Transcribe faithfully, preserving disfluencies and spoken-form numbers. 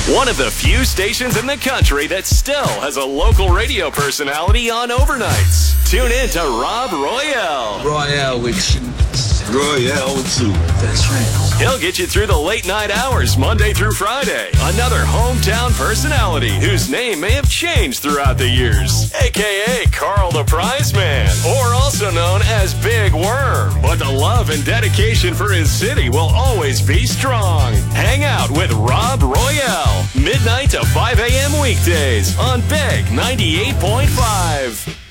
One of the few stations in the country that still has a local radio personality on overnights. Tune in to Rob Royale. Royale with cheese. Royale with two. That's right. He'll get you through the late night hours, Monday through Friday. Another hometown personality whose name may have changed throughout the years, a k a. Carl the Prize Man, or also known as Big Worm. But the love and dedication for his city will always be strong. Hang out with Rob Royale, midnight to five a.m. weekdays on Big ninety-eight point five.